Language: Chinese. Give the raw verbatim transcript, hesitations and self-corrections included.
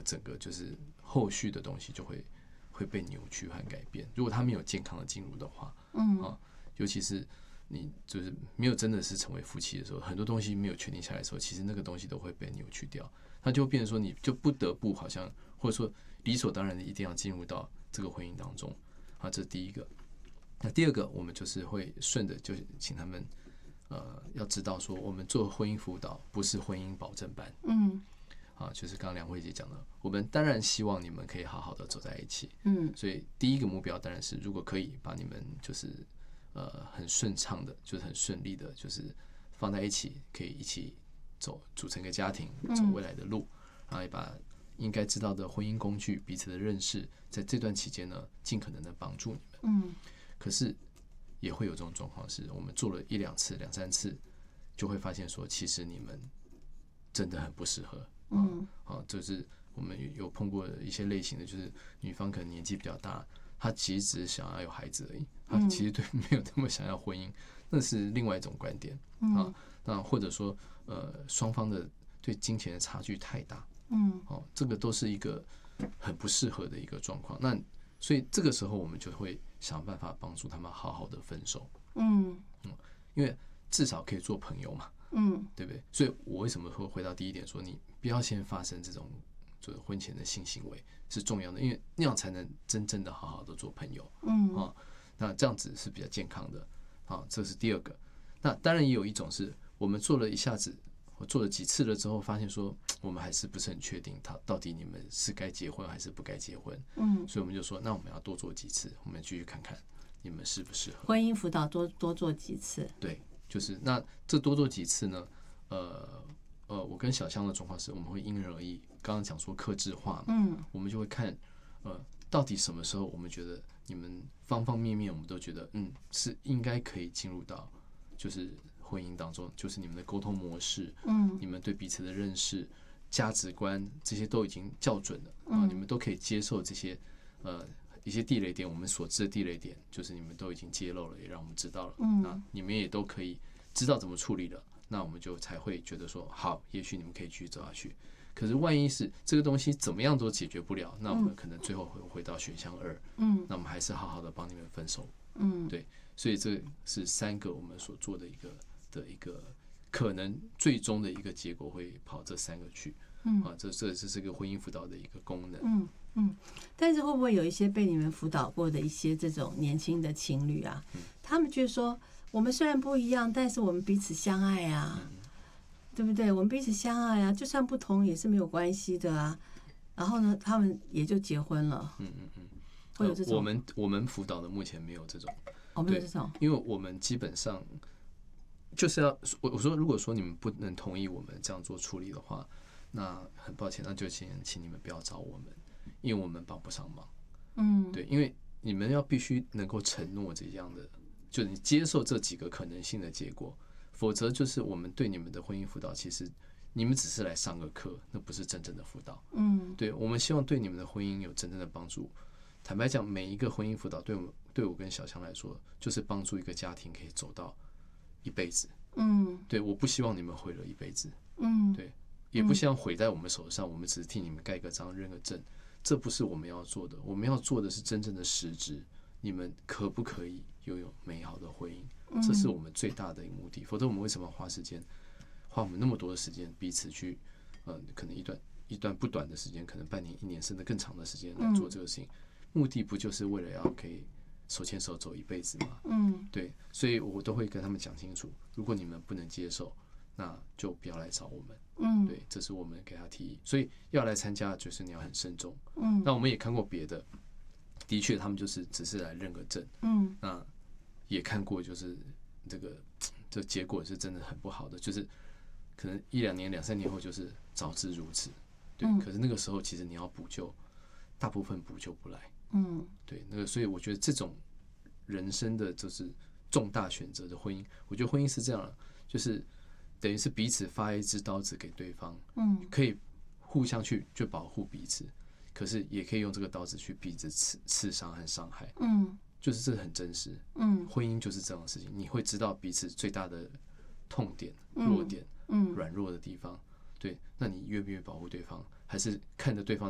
个整个就是后续的东西就会会被扭曲和改变。如果他没有健康的进入的话，嗯啊，尤其是你就是没有真的是成为夫妻的时候，很多东西没有确定下来的时候，其实那个东西都会被扭曲掉，它就变成说你就不得不好像或者说理所当然的一定要进入到这个婚姻当中啊，这是第一个。那第二个，我们就是会顺着就请他们呃要知道说，我们做婚姻辅导不是婚姻保证班，嗯。啊，就是刚刚梁慧姐讲的，我们当然希望你们可以好好的走在一起，嗯，所以第一个目标当然是，如果可以把你们就是呃很顺畅的，就是很顺利的，就是放在一起，可以一起走，组成一个家庭，走未来的路，然后也把应该知道的婚姻工具、彼此的认识，在这段期间呢，尽可能的帮助你们，嗯，可是也会有这种状况，是我们做了一两次、两三次，就会发现说，其实你们真的很不适合。嗯，啊，就是我们有碰过一些类型的，就是女方可能年纪比较大，她其实只是想要有孩子而已，她其实对没有那么想要婚姻，那是另外一种观点啊。那或者说，呃，双方的对金钱的差距太大，嗯，哦，这个都是一个很不适合的一个状况。那所以这个时候我们就会想办法帮助他们好好的分手，嗯嗯，因为至少可以做朋友嘛。嗯，对不对？所以我为什么会回到第一点说，你不要先发生这种就是婚前的性行为是重要的，因为那样才能真正的好好的做朋友。嗯啊，那这样子是比较健康的。啊，这是第二个。那当然也有一种是我们做了一下子，我做了几次了之后，发现说我们还是不是很确定，他到底你们是该结婚还是不该结婚。嗯，所以我们就说，那我们要多做几次，我们继续看看你们适不适合。 婚姻辅导多多做几次。 对。就是那这多做几次呢？呃呃，我跟小香的状况是，我们会因人而异。刚刚讲说客制化嘛，嗯，我们就会看，呃，到底什么时候我们觉得你们方方面面，我们都觉得嗯是应该可以进入到就是婚姻当中，就是你们的沟通模式，嗯，你们对彼此的认识、价值观这些都已经校准了啊，你们都可以接受这些呃。一些地雷点，我们所知的地雷点，就是你们都已经揭露了，也让我们知道了。嗯，那你们也都可以知道怎么处理了，那我们就才会觉得说，好，也许你们可以继续走下去。可是万一是这个东西怎么样都解决不了，那我们可能最后会回到选项二。嗯，那我们还是好好的帮你们分手。嗯，对，所以这是三个我们所做的一个的一个可能最终的一个结果会跑这三个去。嗯，啊，这这这是个婚姻辅导的一个功能。 嗯。嗯，但是会不会有一些被你们辅导过的一些这种年轻的情侣啊，嗯、他们觉得说，我们虽然不一样，但是我们彼此相爱啊，嗯、对不对？我们彼此相爱啊，就算不同也是没有关系的啊。然后呢，他们也就结婚了。嗯嗯嗯，会有这种。 呃、我们我们辅导的目前没有这种， 哦，没有这种， 因为我们基本上就是要我我说，如果说你们不能同意我们这样做处理的话，那很抱歉，那就请请你们不要找我们。因为我们帮不上忙，嗯，对，因为你们要必须能够承诺这样的，就你接受这几个可能性的结果，否则就是我们对你们的婚姻辅导，其实你们只是来上个课，那不是真正的辅导，嗯，对，我们希望对你们的婚姻有真正的帮助。坦白讲，每一个婚姻辅导对我对我跟小强来说，就是帮助一个家庭可以走到一辈子，嗯，对，我不希望你们毁了一辈子，嗯，对，也不希望毁在我们手上，我们只是替你们盖个章、认个证。这不是我们要做的，我们要做的是真正的实质。你们可不可以拥有美好的婚姻？这是我们最大的一个目的。否则，我们为什么要花时间，花我们那么多的时间，彼此去，呃，可能一段一段不短的时间，可能半年、一年，甚至更长的时间来做这个事情？目的不就是为了要可以手牵手走一辈子吗？嗯，对，所以我都会跟他们讲清楚，如果你们不能接受，那就不要来找我们。嗯，对，这是我们给他提议，所以要来参加，就是你要很慎重。嗯，那我们也看过别的，的确他们就是只是来认个证。嗯，那也看过，就是这个这结果是真的很不好的，就是可能一两年、两三年后就是早知如此。对，嗯、可是那个时候其实你要补救，大部分补救不来。嗯，对，那个所以我觉得这种人生的就是重大选择的婚姻，我觉得婚姻是这样了，就是等于是彼此发一支刀子给对方，嗯，可以互相去去保护彼此，可是也可以用这个刀子去彼此刺刺伤和伤害，嗯，就是这很真实，嗯，婚姻就是这样的事情，你会知道彼此最大的痛点、弱点、嗯，软弱的地方，对，那你愿不愿意保护对方，还是看着对方